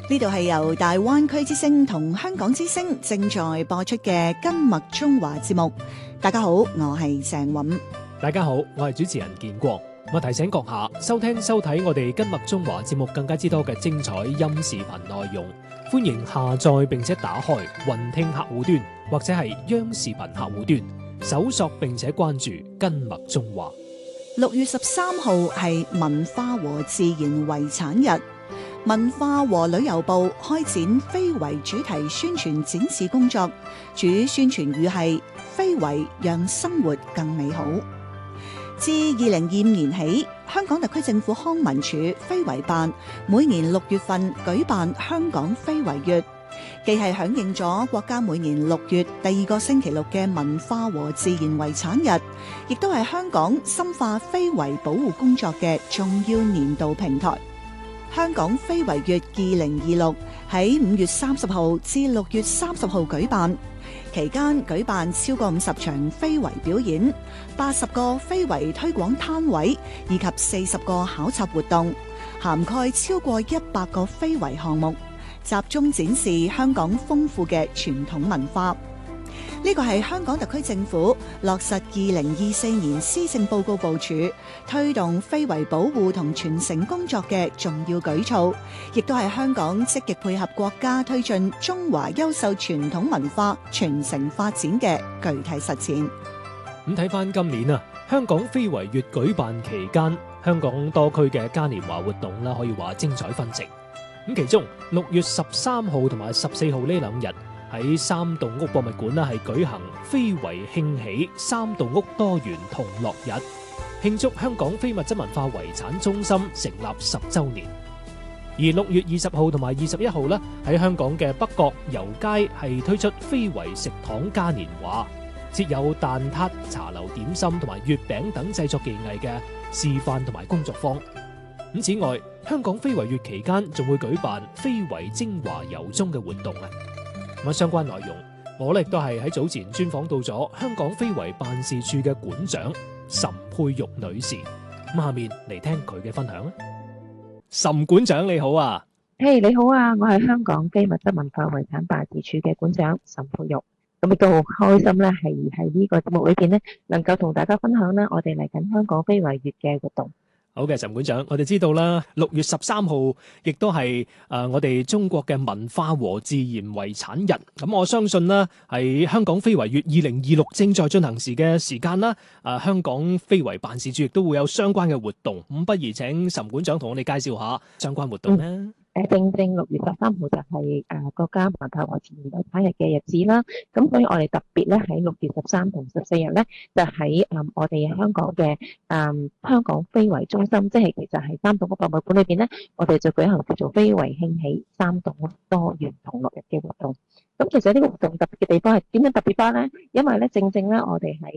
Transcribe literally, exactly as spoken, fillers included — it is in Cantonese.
呢度係由大灣區之聲同香港之聲正在播出嘅金麥中華節目。大家好，我係鄭韻。 大家好，我係主持人建國。我提醒閣下收聽收睇我哋金麥中華節目更加之多嘅精彩音視頻內容，歡迎下載並且打開雲聽客戶端或者係央視頻客戶端，搜索並且關注金麥中華。 六月十三號係文化和自然遺產日，文化和旅遊部開展非遺主題宣傳展示工作，主宣傳語係非遺讓生活更美好。自二零二五年起，香港特區政府康文署非遺辦每年六月份舉辦香港非遺月，既係響應咗國家每年六月第二個星期六嘅文化和自然遺產日，亦都係香港深化非遺保護工作嘅重要年度平台。香港非遺月二零二六喺五月三十號至六月三十號舉辦，期間舉辦超過五十場非遺表演、八十個非遺推廣攤位以及四十個考察活動，涵蓋超過一百個非遺項目，集中展示香港豐富嘅傳統文化。呢個係香港特區政府落實二零二四年施政報告部署，推動非遺保護同傳承工作嘅重要舉措，亦都係香港積極配合國家推進中華優秀傳統文化傳承發展嘅具體實踐。 咁睇翻今年啊，香港非遺月舉辦期間，香港多區嘅嘉年華活動啦，可以話精彩紛呈。咁其中六月十三號同埋十四號呢兩日，喺三棟屋博物館啦，係舉行非遺慶喜三棟屋多元同樂日，慶祝香港非物質文化遺產中心成立十週年。而六月二十號同埋二十一號咧，喺香港嘅北角油街係推出非遺食堂嘉年華，設有蛋撻、茶樓點心同埋月餅等製作技藝嘅示範同埋工作坊。咁此外，香港非遺月期間仲會舉辦非遺精華遊蹤嘅活動啊！咁相關內容，我亦都係喺早前專訪到咗香港非遺辦事處嘅館長岑佩玉女士。咁下面嚟聽佢嘅分享啊！岑館長你好啊！ 嘿、hey, 你好啊！我係香港非物質文化遺產辦事處嘅館長岑佩玉。咁亦都好開心咧，係喺呢個節目裏邊咧，能夠同大家分享咧，我哋嚟緊香港非遺月嘅活動。 好嘅，岑館長，我哋知道啦，六月十三號亦都係誒我哋中國嘅文化和自然遺產日。咁我相信啦，喺香港非遺月二零二六正在進行時嘅時間啦，誒香港非遺辦事處亦都會有相關嘅活動。咁不如請岑館長同我哋介紹下相關活動咧。嗯誒，正正六月十三號就係誒國家文化和自然遺產日嘅日子啦。咁所以我哋特別咧喺六月十三同十四日咧，就喺誒我哋香港嘅誒香港非遺中心，即係其實係三棟屋博物館裏邊咧，我哋就舉行叫做非遺慶喜三棟屋多元同樂日嘅活動。咁其實呢個活動特別嘅地方係點樣特別法咧？因為咧正正咧我哋喺